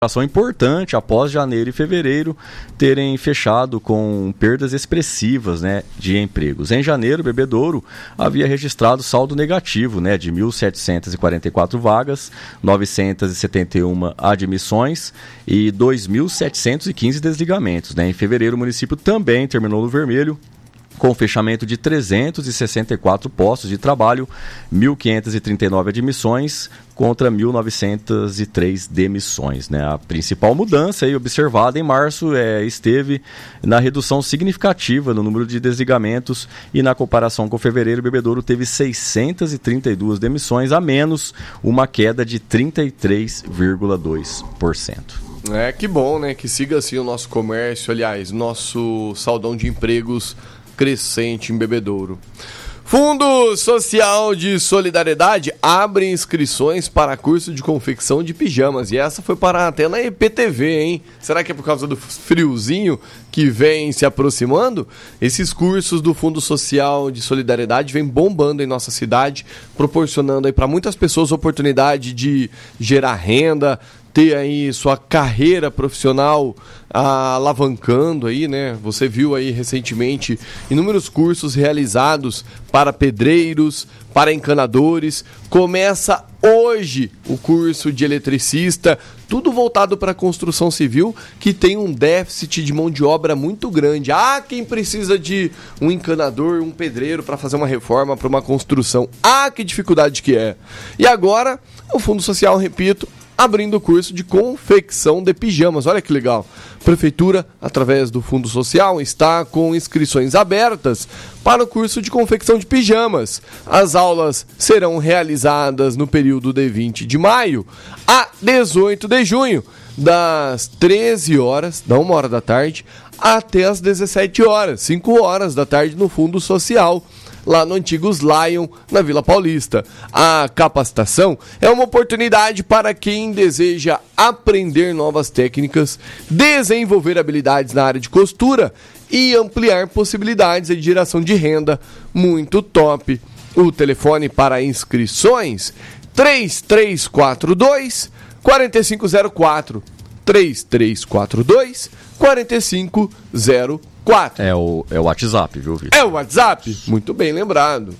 Ação importante após janeiro e fevereiro terem fechado com perdas expressivas, né, de empregos. Em janeiro, Bebedouro havia registrado saldo negativo, né, de 1.744 vagas, 971 admissões e 2.715 desligamentos, né. Em fevereiro, o município também terminou no vermelho, com fechamento de 364 postos de trabalho, 1.539 admissões contra 1.903 demissões, né? A principal mudança aí observada em março esteve na redução significativa no número de desligamentos e na comparação com fevereiro, Bebedouro teve 632 demissões a menos, uma queda de 33,2%. Que bom, né? Que siga assim o nosso comércio, aliás, nosso saldão de empregos crescente em Bebedouro. Fundo Social de Solidariedade abre inscrições para curso de confecção de pijamas. E essa foi parar até na EPTV, hein? Será que é por causa do friozinho que vem se aproximando? Esses cursos do Fundo Social de Solidariedade vêm bombando em nossa cidade, proporcionando aí para muitas pessoas a oportunidade de gerar renda, ter aí sua carreira profissional alavancando aí, né? Você viu aí recentemente inúmeros cursos realizados para pedreiros, para encanadores. Começa hoje o curso de eletricista, tudo voltado para a construção civil, que tem um déficit de mão de obra muito grande. Quem precisa de um encanador, um pedreiro para fazer uma reforma, para uma construção. Que dificuldade que é. E agora, o Fundo Social, repito, abrindo o curso de confecção de pijamas. Olha que legal. Prefeitura, através do Fundo Social, está com inscrições abertas para o curso de confecção de pijamas. As aulas serão realizadas no período de 20 de maio a 18 de junho, das 13 horas, da 1 hora da tarde, até as 17 horas, 5 horas da tarde no Fundo Social, lá no Antigos Lion, na Vila Paulista. A capacitação é uma oportunidade para quem deseja aprender novas técnicas, desenvolver habilidades na área de costura e ampliar possibilidades de geração de renda. Muito top. O telefone para inscrições 3342-4504. 3342-4504. É o WhatsApp, viu, Vitor? É o WhatsApp? Muito bem lembrado.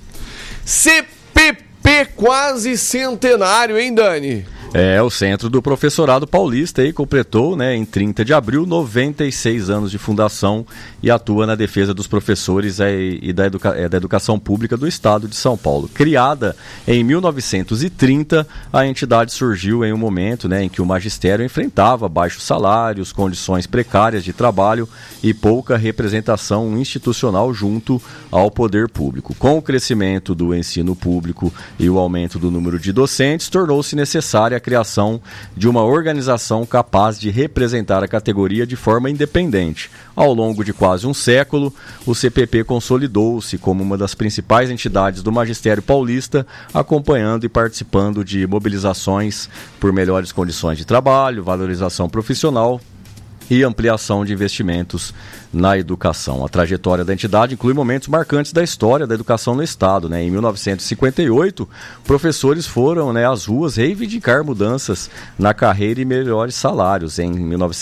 CPP quase centenário, hein, Dani? O Centro do Professorado Paulista aí completou, né, em 30 de abril, 96 anos de fundação e atua na defesa dos professores e da educação pública do Estado de São Paulo. Criada em 1930, a entidade surgiu em um momento, né, em que o magistério enfrentava baixos salários, condições precárias de trabalho e pouca representação institucional junto ao poder público. Com o crescimento do ensino público e o aumento do número de docentes, tornou-se necessária a criação de uma organização capaz de representar a categoria de forma independente. Ao longo de quase um século, o CPP consolidou-se como uma das principais entidades do magistério paulista, acompanhando e participando de mobilizações por melhores condições de trabalho, valorização profissional e ampliação de investimentos na educação. A trajetória da entidade inclui momentos marcantes da história da educação no Estado, né? Em 1958, professores foram, né, às ruas reivindicar mudanças na carreira e melhores salários. Em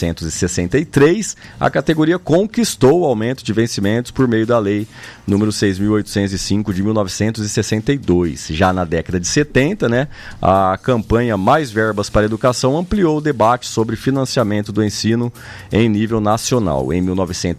1963, a categoria conquistou o aumento de vencimentos por meio da Lei número 6.805 de 1962. Já na década de 70, né, a campanha Mais Verbas para a Educação ampliou o debate sobre financiamento do ensino em nível nacional. Em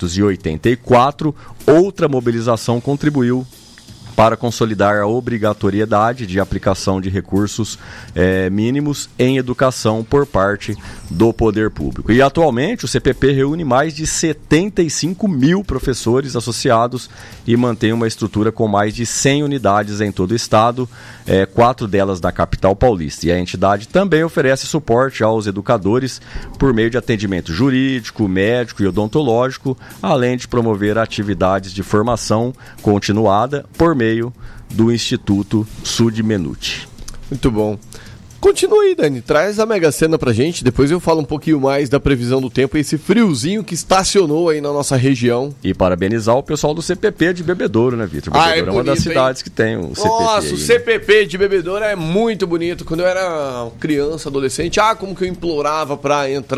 1984, outra mobilização contribuiu para consolidar a obrigatoriedade de aplicação de recursos mínimos em educação por parte do poder público. E atualmente o CPP reúne mais de 75 mil professores associados e mantém uma estrutura com mais de 100 unidades em todo o estado, 4 delas na capital paulista. E a entidade também oferece suporte aos educadores por meio de atendimento jurídico, médico e odontológico, além de promover atividades de formação continuada por meio do Instituto Sudmenuti. Muito bom. Continua aí, Dani. Traz a Mega Sena pra gente. Depois eu falo um pouquinho mais da previsão do tempo e esse friozinho que estacionou aí na nossa região. E parabenizar o pessoal do CPP de Bebedouro, né, Vitor? Bebedouro é uma das cidades que tem o CPP. Nossa, aí, o CPP de Bebedouro é muito bonito. Quando eu era criança, adolescente, como que eu implorava pra entrar